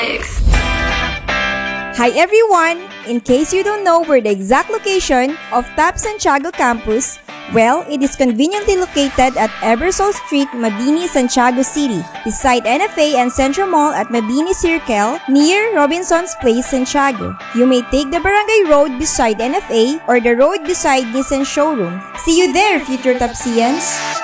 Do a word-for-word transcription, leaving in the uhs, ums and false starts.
Hi everyone! In case you don't know where the exact location of T A P Santiago campus, well, it is conveniently located at Ebersol Street, Mabini, Santiago City, beside N F A and Central Mall at Mabini Circle, near Robinson's Place, Santiago. You may take the Barangay Road beside N F A or the road beside Nissan Showroom. See you there, future Tapsians!